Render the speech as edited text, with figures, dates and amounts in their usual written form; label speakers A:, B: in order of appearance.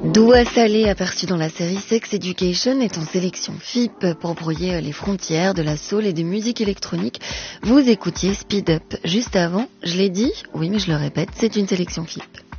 A: Doux à salé aperçu dans la série Sex Education est en sélection FIP pour brouiller les frontières de la soul et des musiques électroniques. Vous écoutiez Speed Up. Juste avant, je l'ai dit, oui mais je le répète, c'est une sélection FIP.